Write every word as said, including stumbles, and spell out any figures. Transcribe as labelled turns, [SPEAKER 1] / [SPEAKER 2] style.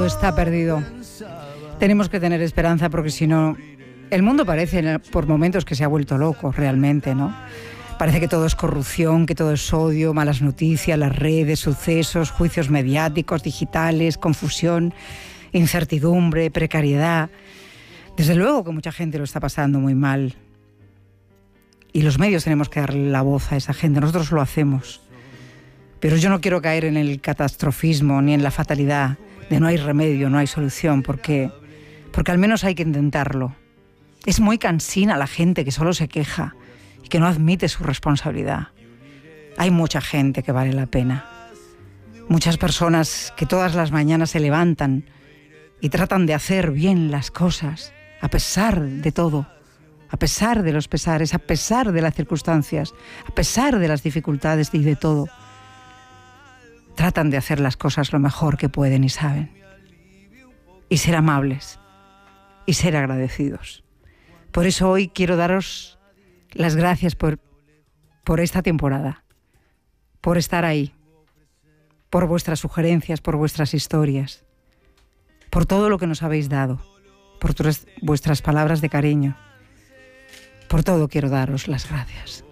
[SPEAKER 1] está perdido. Tenemos que tener esperanza porque si no, el mundo parece por momentos que se ha vuelto loco realmente, ¿no? Parece que todo es corrupción, que todo es odio, malas noticias, las redes, sucesos, juicios mediáticos, digitales, confusión, incertidumbre, precariedad. Desde luego que mucha gente lo está pasando muy mal. Y los medios tenemos que darle la voz a esa gente, nosotros lo hacemos. Pero yo no quiero caer en el catastrofismo ni en la fatalidad de no hay remedio, no hay solución, porque, porque al menos hay que intentarlo. Es muy cansina la gente que solo se queja y que no admite su responsabilidad. Hay mucha gente que vale la pena. Muchas personas que todas las mañanas se levantan y tratan de hacer bien las cosas, a pesar de todo, a pesar de los pesares, a pesar de las circunstancias, a pesar de las dificultades y de todo. Tratan de hacer las cosas lo mejor que pueden y saben. Y ser amables y ser agradecidos. Por eso hoy quiero daros las gracias por, por esta temporada, por estar ahí, por vuestras sugerencias, por vuestras historias, por todo lo que nos habéis dado, por vuestras palabras de cariño. Por todo quiero daros las gracias.